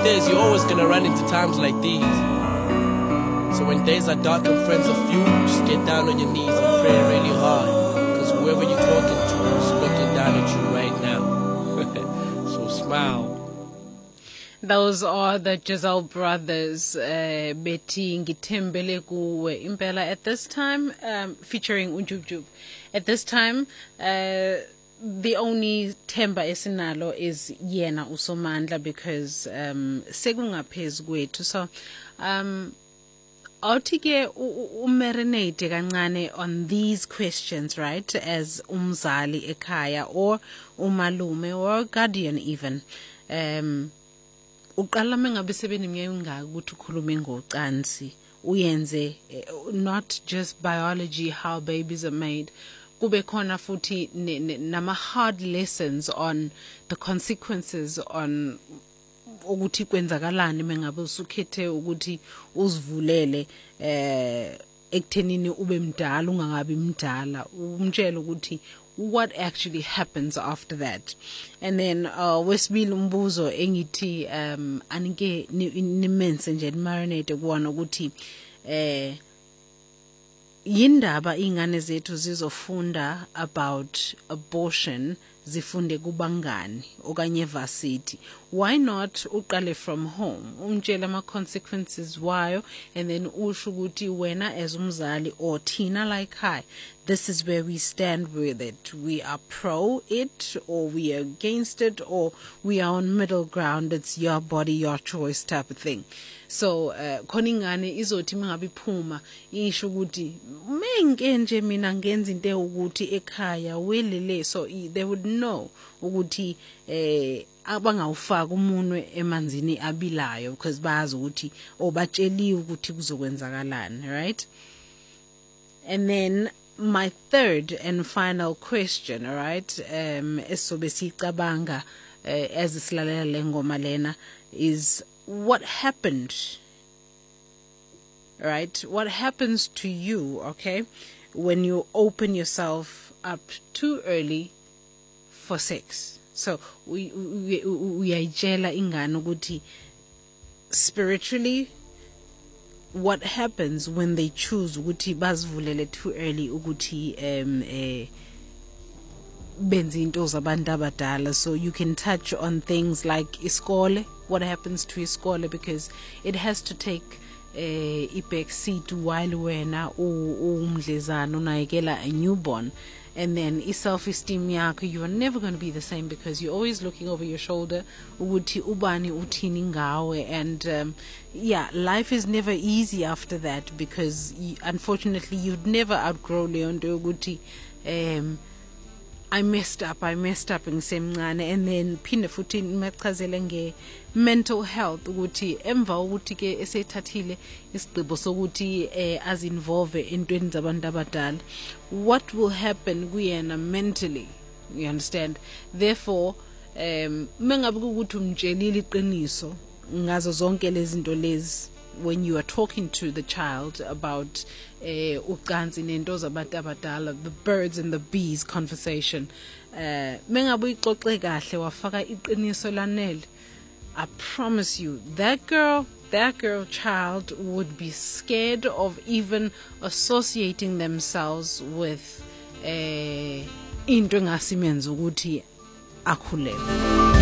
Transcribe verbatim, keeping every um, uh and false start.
truth is, you're always gonna run into times like these. So when days are dark and friends are few, just get down on your knees and pray really hard, because whoever you're talking to is looking down at you right now. So smile. Those are the Giselle brothers, uh, Betty Ngithembele Kuwe Impela at this time, um, featuring Unjubjub. At this time, uh, the only Themba esinalo is yena uSomandla, because um, sekungaphezu kwethu. So, um, awuthi-ke umarinate kancane on these questions, right, as umzali ekhaya or umalume or guardian even. Um, uqala mengabe sebeneminyaka engaka ukuthi ukhulume ngocansi uyenze not just biology, how babies are made, kube khona futhi nama hard lessons on the consequences on ukuthi kwenzakalani mengabe usukhethe ukuthi uzivulele eh ekuthenini ube mdala ungangabi mdala, umtshela ukuthi what actually happens after that. And then uh wesibili umbuzo engithi um anike nimense nje marinate kuona ukuthi eh yindaba ingane zethu zizofunda about abortion zifunde kubangani okanye varsity. Why not uqale from home, umtshela ama consequences wayo, and then usho ukuthi wena as umzali or thina like hi, this is where we stand with it. We are pro it, or we are against it, or we are on middle ground. It's your body, your choice type of thing. So uh, khona ingane izothi mingabe iphuma isho ukuthi menke nje mina ngenza into ukuthi ekhaya welele, so they would know ukuthi eh abangawufaka umunwe emanzini abilayo, because bazi ukuthi obatsheliwe ukuthi kuzokwenzakalani, right? And then my third and final question, all right, um esobe sicabanga as isilalela lengoma lena is what happened, right? What happens to you, okay, when you open yourself up too early for sex? So we we we ayitshela ingane ukuthi spiritually what happens when they choose ukuthi bazivulele too early ukuthi um eh benzi into zabantu abadala. So you can touch on things like iskole, what happens to iskole, because it has to take a uh, back seat while wena umdlezana unayekela a newborn. And then self-esteem yakho, you are never going to be the same, because you're always looking over your shoulder ukuthi ubani uthini ngawe. And um, yeah, life is never easy after that, because you, unfortunately you'd never outgrow leon nto ukuthi um I messed up, I messed up ngisemncane. And then phinde futhi machazele nge mental health ukuthi emva ukuthi ke esethathile isigqibo sokuthi eh azinvolve entweni zabantu abadala, what will happen kuyena mentally, you understand? Therefore um mengabe ukuthi umtshelile iqiniso ngazo zonke lezi zinto lezi, when you are talking to the child about eh ucansi nento zabantu abadala, the birds and the bees conversation, uh mengabe uyixoxe kahle wafaka iqiniso lanele, I promise you that girl that girl child would be scared of even associating themselves with eh into engasimenza ukuthi akhulele.